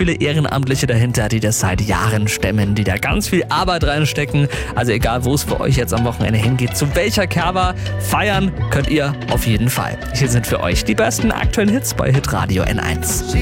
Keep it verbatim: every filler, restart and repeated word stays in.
viele Ehrenamtliche dahinter, die das seit Jahren stemmen, die da ganz viel Arbeit reinstecken. Also egal, wo es für euch jetzt am Wochenende hingeht, zu welcher Kerber, feiern könnt ihr auf jeden Fall. Hier sind für euch die besten aktuellen Hits bei Hitradio N eins.